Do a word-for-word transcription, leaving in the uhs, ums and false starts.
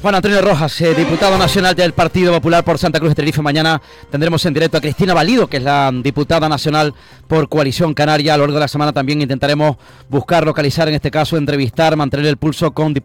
Juan Antonio Rojas, eh, diputado nacional del Partido Popular por Santa Cruz de Tenerife. Mañana tendremos en directo a Cristina Valido, que es la diputada nacional por Coalición Canaria. A lo largo de la semana también intentaremos buscar, localizar, en este caso entrevistar, mantener el pulso con diputados